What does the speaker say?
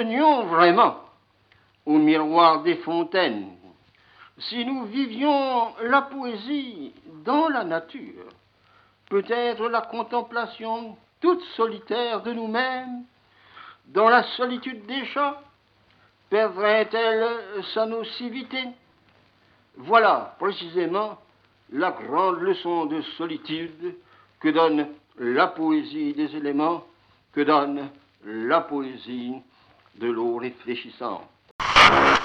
revenions vraiment au miroir des fontaines, si nous vivions la poésie dans la nature, peut-être la contemplation toute solitaire de nous-mêmes, dans la solitude des champs, perdrait-elle sa nocivité? Voilà précisément la grande leçon de solitude que donne la poésie des éléments, que donne la poésie de l'eau réfléchissante.